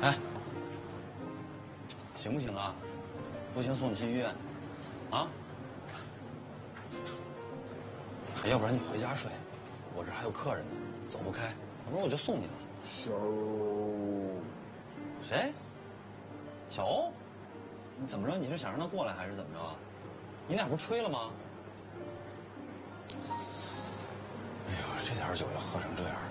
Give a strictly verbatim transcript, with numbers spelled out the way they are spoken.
哎，行不行啊？不行送你去医院，啊？要不然你回家睡，我这还有客人呢，走不开，要不然我就送你了。 小欧， 谁？小欧？你怎么着？你是想让他过来还是怎么着？你俩不是吹了吗？哎呦，这点酒就喝成这样了。